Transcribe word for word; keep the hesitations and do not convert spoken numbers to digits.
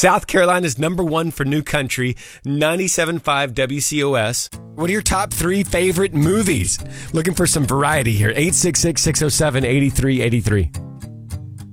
South Carolina's number one for new country, ninety-seven point five W C O S. What are your top three favorite movies? Looking for some variety here. eight six six, six oh seven, eight three eight three.